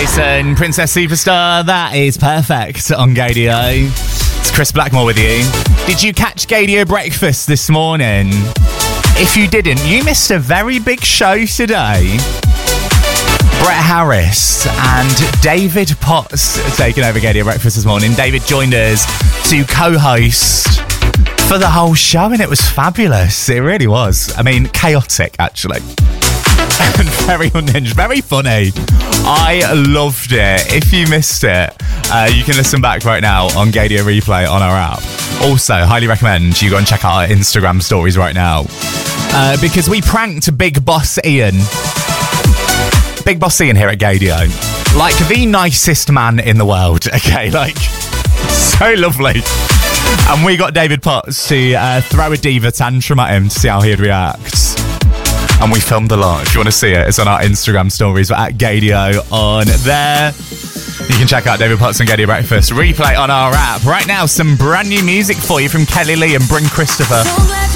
Jason, Princess Superstar, that is perfect on Gadio. It's Chris Blackmore with you. Did you catch Gadio Breakfast this morning? If you didn't, you missed a very big show today. Brett Harris and David Potts taking over Gadio Breakfast this morning. David joined us to co-host for the whole show, and it was fabulous. It really was. I mean, chaotic, actually. And very unhinged, very funny. I loved it. If you missed it, you can listen back right now on Gadio Replay on our app. Also, highly recommend you go and check out our Instagram stories right now. Because we pranked Big Boss Ian. Big Boss Ian here at Gadio. Like the nicest man in the world, okay? Like, so lovely. And we got David Potts to throw a diva tantrum at him to see how he'd react. And we filmed a lot. If you want to see it, it's on our Instagram stories. We're at Gadio on there. You can check out David Potts and Gadio Breakfast Replay on our app. Right now, some brand new music for you from Kelly Lee and Bryn Christopher.